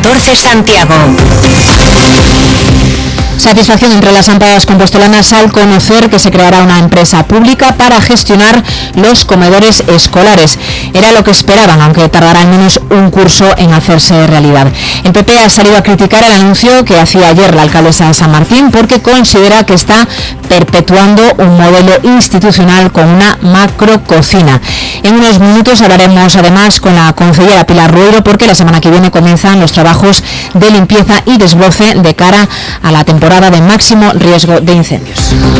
14 Santiago. Satisfacción entre las AMPAs compostelanas al conocer que se creará una empresa pública para gestionar los comedores escolares. Era lo que esperaban, aunque tardará al menos un curso en hacerse realidad. El PP ha salido a criticar el anuncio que hacía ayer la alcaldesa de San Martín porque considera que está perpetuando un modelo institucional con una macrococina. En unos minutos hablaremos además con la concejala Pilar Rueiro porque la semana que viene comienzan los trabajos de limpieza y desbroce de cara a la temporada de máximo riesgo de incendios.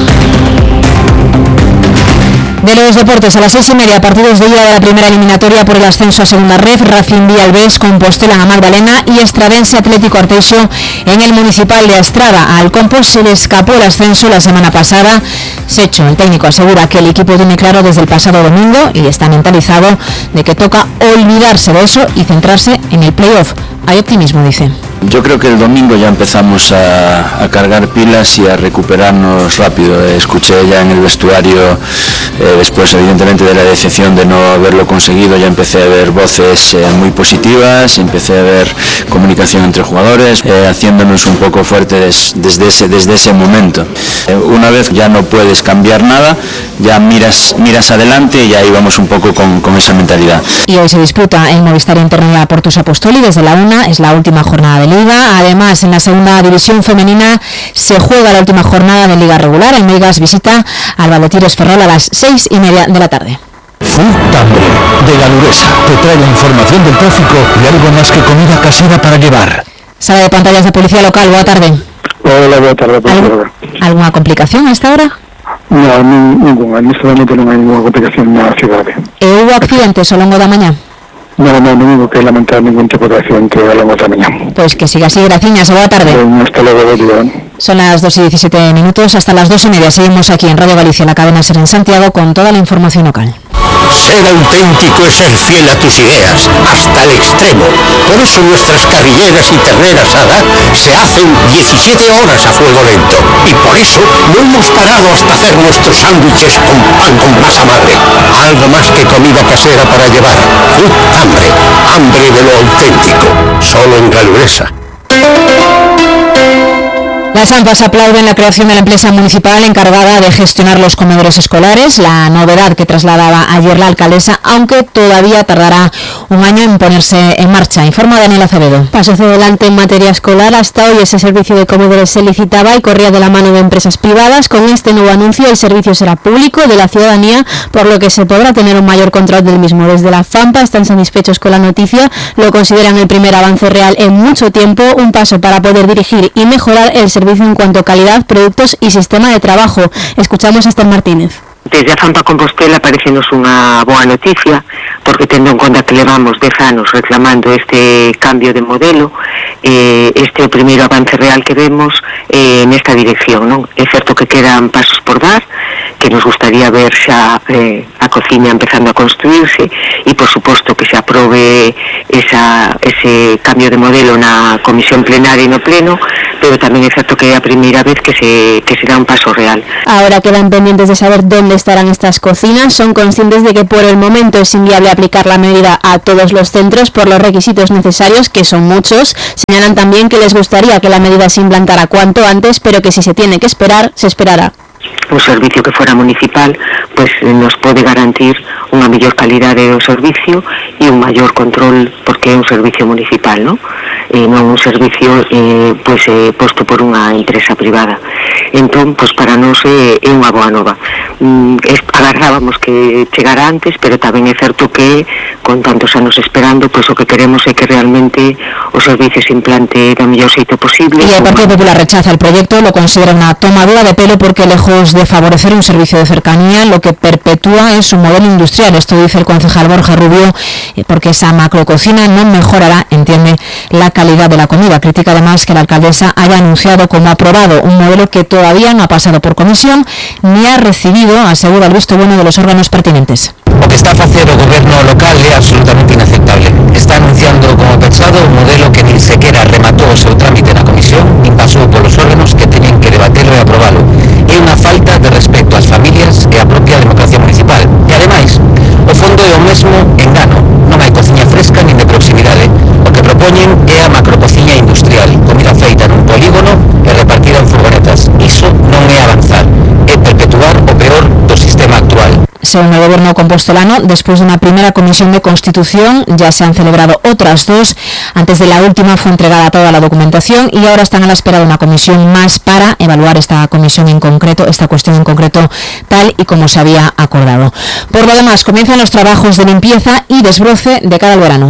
De los deportes, a las 6:30, partidos de ida de la primera eliminatoria por el ascenso a segunda ref, Racing Villalbés, Compostela en Magdalena y Estradense Atlético Arteixo en el municipal de Estrada. Al Compos se le escapó el ascenso la semana pasada. Secho, el técnico, asegura que el equipo tiene claro desde el pasado domingo y está mentalizado de que toca olvidarse de eso y centrarse en el playoff. Hay optimismo, dice. Yo creo que el domingo ya empezamos a cargar pilas y a recuperarnos rápido. Escuché ya en el vestuario, después evidentemente de la decepción de no haberlo conseguido, ya empecé a ver voces muy positivas, empecé a ver comunicación entre jugadores, haciéndonos un poco fuertes desde ese momento. Una vez ya no puedes cambiar nada, ya miras adelante y ahí vamos un poco con esa mentalidad. Y hoy se disputa en Movistar Internet Portus Apostoli desde la 1, es la última jornada de Liga. Además, en la segunda división femenina se juega la última jornada de Liga regular. El Meigas visita al Valetiros Ferrol a las 6:30 de la tarde. Tambre, de Galuresa, te trae la información del tráfico y algo más que comida casera para llevar. Sala de pantallas de Policía Local, buena tarde. Hola, buena tarde. ¿Alguna complicación a esta hora? No, ninguna. En este momento non hai ninguna complicación na cidade. ¿Hubo accidentes ao longo da mañá? No hubo que lamentar ningún tipo de accidente ao longo da mañá. Pues que siga así, gracias. Buena tarde. Hasta luego, Son las 2:17, hasta las 2:30. Seguimos aquí en Radio Galicia, la cadena SER en Santiago, con toda la información local. Ser auténtico es ser fiel a tus ideas, hasta el extremo. Por eso nuestras carrilleras y ternera asada se hacen 17 horas a fuego lento. Y por eso no hemos parado hasta hacer nuestros sándwiches con pan con masa madre. Algo más que comida casera para llevar. Hambre, hambre de lo auténtico. Solo en Galuresa. Las AMPAs aplauden la creación de la empresa municipal encargada de gestionar los comedores escolares, la novedad que trasladaba ayer la alcaldesa, aunque todavía tardará un año en ponerse en marcha. Informa Daniela Acevedo. Paso hacia adelante en materia escolar. Hasta hoy ese servicio de comedores se licitaba y corría de la mano de empresas privadas. Con este nuevo anuncio el servicio será público, de la ciudadanía, por lo que se podrá tener un mayor control del mismo. Desde la FAMPA están satisfechos con la noticia, lo consideran el primer avance real en mucho tiempo, un paso para poder dirigir y mejorar el servicio en cuanto a calidad, productos y sistema de trabajo. Escuchamos a Esther Martínez. Desde a FAMPA Compostela parecénos unha boa noticia, porque tendo en conta que levamos 10 anos reclamando este cambio de modelo, este é o primeiro avance real que vemos nesta dirección, non? É certo que quedan pasos por dar, que nos gustaría ver xa a cociña empezando a construirse e, por suposto, que se aprobe ese cambio de modelo na comisión plenaria e no pleno, pero tamén é certo que é a primeira vez que se dá un paso real. Ahora quedan pendientes de saber dónde estarán estas cocinas. Son conscientes de que por el momento es inviable aplicar la medida a todos los centros por los requisitos necesarios, que son muchos. Señalan también que les gustaría que la medida se implantara cuanto antes, pero que si se tiene que esperar, se esperará. Un servicio que fora municipal pues nos pode garantir unha mellor calidade do servicio e un maior control, porque é un servicio municipal, non? Non un servicio posto por unha empresa privada. Entón, pues para nós é unha boa nova. Agarrábamos que chegara antes, pero tamén é certo que con tantos anos esperando, pues o que queremos é que realmente o servicio se implante do mellor xeito posible. Y el Partido Popular rechaza el proyecto, lo considera una tomadura de pelo porque lejos de favorecer un servicio de cercanía, lo que perpetúa es un modelo industrial. Esto dice el concejal Borja Rubio, porque esa macrococina no mejorará, entiende, la calidad de la comida. Critica además que la alcaldesa haya anunciado como aprobado un modelo que todavía no ha pasado por comisión ni ha recibido, asegura, el visto bueno de los órganos pertinentes. O que está a facer o goberno local é absolutamente inaceptable. Está anunciando como pensado un modelo que nin sequera rematou o seu trámite na comisión, nin pasou polos órganos que teñen que debatelo e aprobalo. É unha falta de respeto ás familias e á propia democracia municipal. E ademais, o fondo é o mesmo engano. Non hai cociña fresca nin de proximidade. O que propón propoñen é a macrocociña industrial, comida feita nun polígono e repartida en furgonetas. Iso non é avanzar, é perpetuar o peor do sistema actual. Según el gobierno compostelano, después de una primera comisión de constitución, ya se han celebrado otras dos. Antes de la última fue entregada toda la documentación y ahora están a la espera de una comisión más para evaluar esta cuestión en concreto, tal y como se había acordado. Por lo demás, comienzan los trabajos de limpieza y desbroce de cara al verano.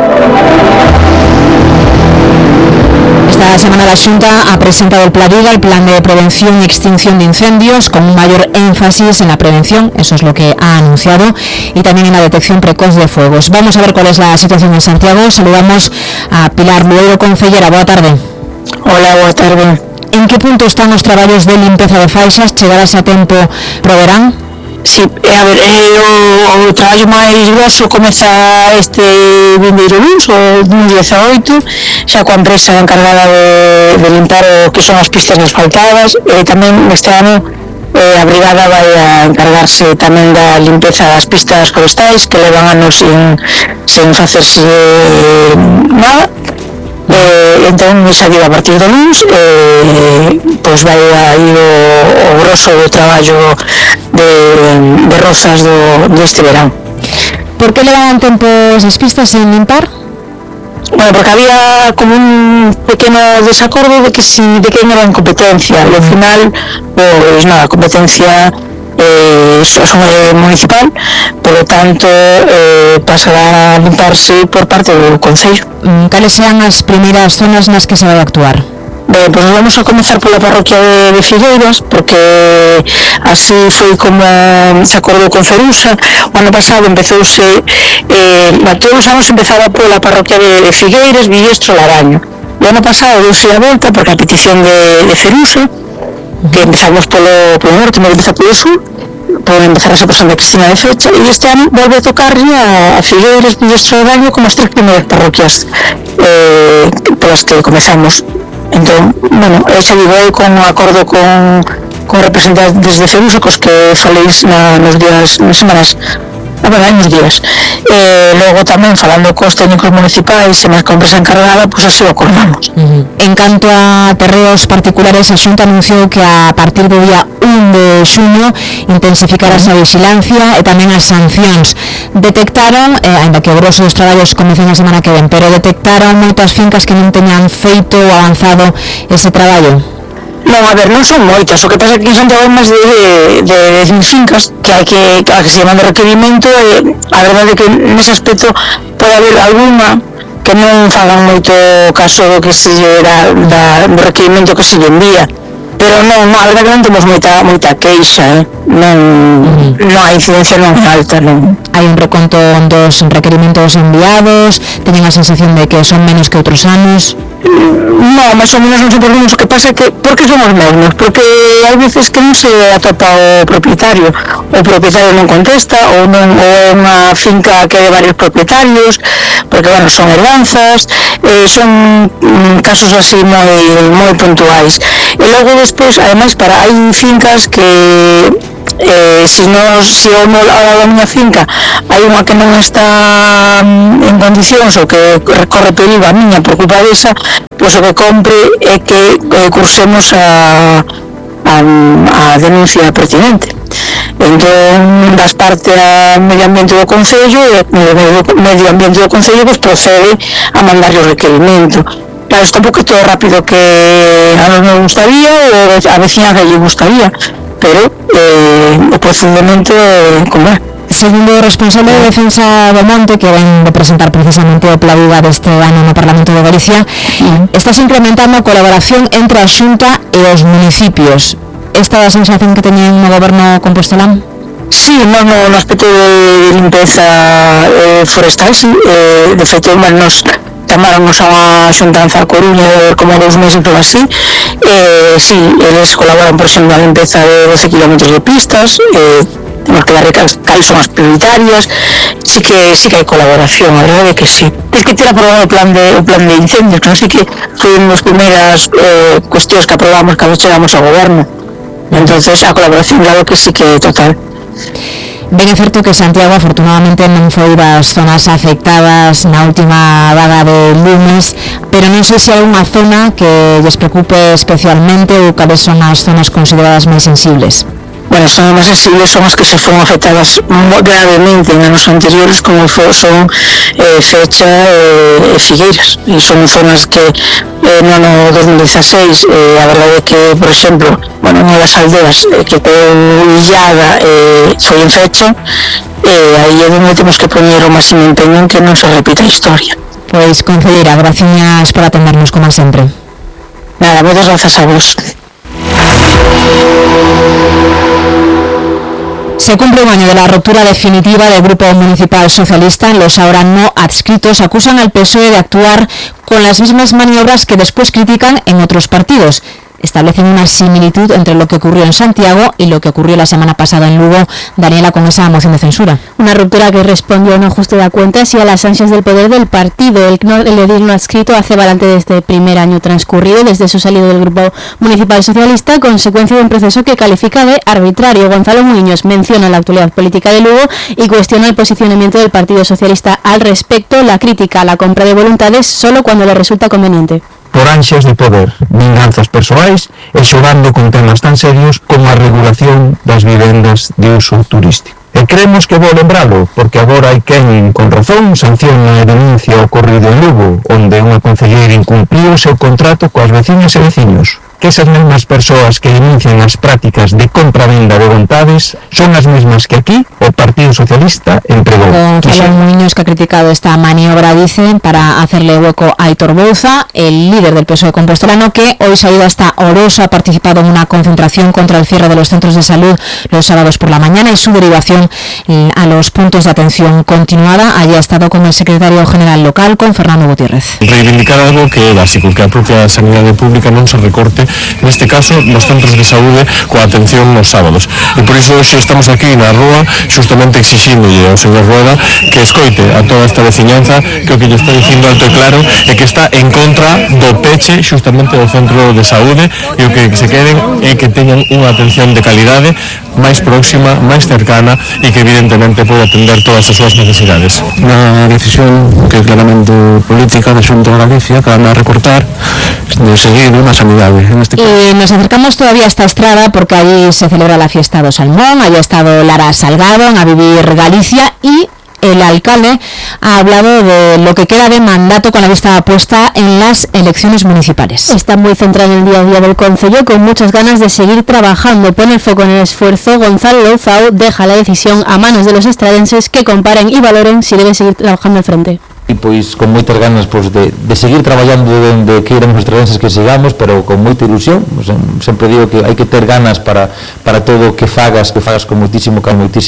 Esta semana la Xunta ha presentado el Plaviga, el Plan de Prevención y Extinción de Incendios, con un mayor énfasis en la prevención, eso es lo que ha anunciado, y también en la detección precoz de fuegos. Vamos a ver cuál es la situación en Santiago. Saludamos a Pilar Lueiro, concellera. Boa tarde. Hola, boa tarde. En que punto están os traballos de limpeza de faixas? Chegarás a tempo pro verán? Sí, a ver, o traballo máis grosso comeza este vindeiro luns, o luns 18, xa coa empresa encargada de limpar o que son as pistas asfaltadas, e tamén este ano a brigada vai a encargarse tamén da limpeza das pistas forestais, que levan anos sen facerse nada. Entón, xa digo, a partir do luns pois vai aí o grosso do traballo de rozas deste verán. Por que levan tempo esas pistas sin limpar? Bueno, porque había como un pequeno desacordo de quen era en competencia, e ao final, pois nada, a competencia municipal, por lo tanto pasará a limparse por parte do Concello. Cales serán as primeiras zonas nas que se vai actuar? Ben, pois vamos a comezar pola parroquia de Figueiras, porque así foi como se acordou con Ferusa. O ano pasado empezouse, todos os anos empezaba pola parroquia de Figueiras, Villestro, Laraño. O ano pasado deuse a volta, porque a petición de Ferusa, que empezamos polo norte, non empezar polo sur, por empezar esa persona de Cristina de Fecha, e este ano volve a tocarlle a Figueiras, Villestro, Laraño como as tres primeiras parroquias polas que comezamos. Entón, bueno, xa digo, con un acordo con representantes de Ferusa, cos que faléis nas semanas, nos días. Logo tamén falando cos técnicos municipais e máis con empresa encargada, pois así o acordamos. En canto a terreos particulares, a Xunta anunciou que a partir do día 1 de xuño intensificarase a vigilancia e tamén as sancións. Detectaron, ainda que o grosso dos traballos comecen a semana que ven, pero detectaron moitas fincas que non teñan feito ou avanzado ese traballo. Non, a ver, non son moitas, o que pasa é que en Santiago hai máis de 10 fincas que se llaman de requerimento, e a verdade é que nese aspecto pode haber alguna que non fagan moito caso do que se do requerimento que se lle envía, pero non, a verdade que non temos moita queixa, non a incidencia non é alta, non. Hai un reconto dos requerimentos enviados, teñen a sensación de que son menos que outros anos? Non, máis ou menos non son por menos, o que pasa é que, porque son os mesmos, porque hai veces que non se atopa o propietario non contesta, ou é unha finca que hai de varios propietarios, porque, bueno, son herdanzas, son casos así moi puntuais. E logo despois, ademais, hai fincas que se ao lado da miña finca hai unha que non está en condicións ou que corre perigo a miña por culpa desa, pois o que compre é que cursemos a denuncia pertinente. Entón, das parte a Medio Ambiente do Concello, e o Medio Ambiente do Concello pois procede a mandarlle o requerimento. Claro, está un poquito rápido que a nos me gustaría, ou a veciñanza lle gustaría, pero o procedimento como é. Segundo o responsable de Defensa do Monte, que ven de presentar precisamente o Plaviga deste ano no Parlamento de Galicia, estás incrementando a colaboración entre a Xunta e os municipios. Esta é a sensación que teñen no goberno compostelán? Sí, no aspecto de limpeza forestal, sí. De feito, nos chamaronnos a unha xuntanza a Coruña como 2 meses ou así. Sí, eles colaboran, por exemplo, na limpeza de 12 km de pistas, temos que dar cales son as prioritarias. Sí que hai colaboración, a verdade é que sí. Tens que ter aprobado o plan de incendios, que non sei que foi unha das primeiras cuestións que aprobamos cando chegamos ao goberno. Entonces a colaboración, claro que sí que é total. Ben é certo que Santiago afortunadamente non foi das zonas afectadas na última vaga de lumes, pero non sei se hai unha zona que lles preocupe especialmente ou cales son as zonas consideradas máis sensibles. Bueno, as zonas máis sensibles son as que se foron afectadas gravemente en anos anteriores, como son Fecha e Figueiras, e son zonas que no ano 2016 a verdade é que, por exemplo, bueno, unha das aldeas que quedou illada foi en Fecha, aí é onde temos que poñer o máximo empeño en que non se repita a historia. Pois, concelleira, gracias por atendernos como sempre. Nada, moitas grazas a vos. Se cumple un año de la ruptura definitiva del Grupo Municipal Socialista. Los ahora no adscritos acusan al PSOE de actuar con las mismas maniobras que después critican en otros partidos. Establecen una similitud entre lo que ocurrió en Santiago y lo que ocurrió la semana pasada en Lugo. Daniela, con esa moción de censura. Una ruptura que respondió a un ajuste de cuentas y a las ansias del poder del partido. El edil no adscrito hace balance de este primer año transcurrido desde su salida del Grupo Municipal Socialista, consecuencia de un proceso que califica de arbitrario. Gonzalo Muiños menciona la actualidad política de Lugo y cuestiona el posicionamiento del Partido Socialista al respecto. La crítica a la compra de voluntades solo cuando le resulta conveniente. Por ansias de poder, vinganzas persoais e xogando con temas tan serios como a regulación das vivendas de uso turístico. E creemos que vou lembralo, porque agora hai quen, con razón, sanciona a denuncia ocorrido en Lugo, onde unha concelleira incumpliu o seu contrato coas veciñas e veciños. Que esas mesmas persoas que denuncian as prácticas de compra-venda de vontades son as mesmas que aquí o Partido Socialista empregou. Gonzalo Muiños, que ha criticado esta maniobra, dice, para hacerle hueco a Aitor Bouza, el líder del PSOE compostolano, que hoy se ha ido hasta Oroso, ha participado en una concentración contra el cierre de los centros de salud los sábados por la mañana y su derivación a los puntos de atención continuada. Allí ha estado con el secretario general local, con Fernando Gutiérrez. Reivindicar algo que é básico, que a propia sanidade pública non se recorte, neste caso, nos centros de saúde coa atención nos sábados. E por iso hoxe estamos aquí na rúa justamente exixíndolle ao señor Rueda que escoite a toda esta veciñanza, que o que lle está dicindo alto e claro é que está en contra do peche justamente do centro de saúde, e o que se queren é que teñan unha atención de calidade máis próxima, máis cercana e que evidentemente pode atender todas as súas necesidades. Unha decisión que é claramente política de Xunta de Galicia, que van a recortar de seguido na sanidade. Y nos acercamos todavía a esta estrada porque allí se celebra la fiesta do Salmón. Allí ha estado Lara Salgado en A Vivir Galicia y el alcalde ha hablado de lo que queda de mandato con la vista puesta en las elecciones municipales. Está muy centrado en el día a día del concello, con muchas ganas de seguir trabajando. Pone el foco en el esfuerzo. Gonzalo Louzao deja la decisión a manos de los estradenses, que comparen y valoren si debe seguir trabajando al frente. E pois con moitas ganas pois, de seguir traballando onde queiran os estradenses que sigamos, pero con moita ilusión. Sempre digo que hai que ter ganas para todo o que fagas con moitísimo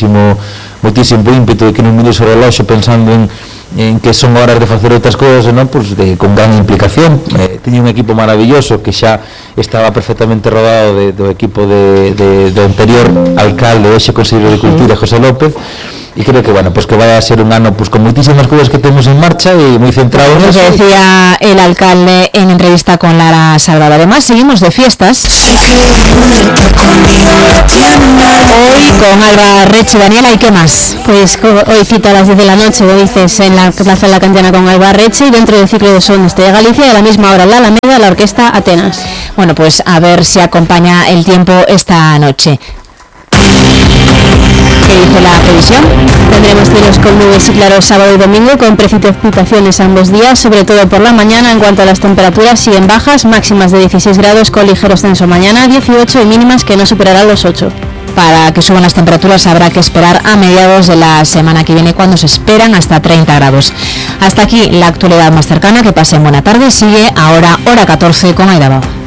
ímpeto, e que non mires o reloxo pensando en que son horas de facer outras cousas, non? Pois con gran implicación. Teño un equipo maravilloso que xa estaba perfectamente rodado do equipo do anterior alcalde, hoxe conselleiro de Cultura, José López. Y creo que bueno, pues que vaya a ser un año pues con muchísimas cosas que tenemos en marcha y muy centrado en eso. Decía el alcalde en entrevista con Lara Salgado. Además, seguimos de fiestas. Hoy con Alba Reche. Daniela, ¿y qué más? Pues hoy cita a las 10 de la noche, lo dices, en la Plaza de la Cantera con Alba Reche, y dentro del ciclo de Son de Galicia, y a la misma hora en la Alameda, la Orquesta Atenas. Bueno, pues a ver si acompaña el tiempo esta noche. ¿Qué dice la previsión? Tendremos cielos con nubes y claros sábado y domingo, con precipitaciones ambos días, sobre todo por la mañana. En cuanto a las temperaturas, siguen bajas, máximas de 16 grados con ligero ascenso mañana, 18, y mínimas que no superarán los 8. Para que suban las temperaturas habrá que esperar a mediados de la semana que viene, cuando se esperan hasta 30 grados. Hasta aquí la actualidad más cercana. Que pasen buena tarde. Sigue ahora hora 14 con Aida Bao.